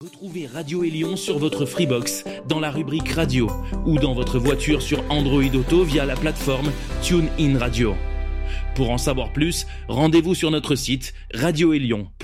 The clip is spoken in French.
Retrouvez Radio Élion sur votre Freebox, dans la rubrique Radio, ou dans votre voiture sur Android Auto via la plateforme TuneIn Radio. Pour en savoir plus, rendez-vous sur notre site Radio Élion.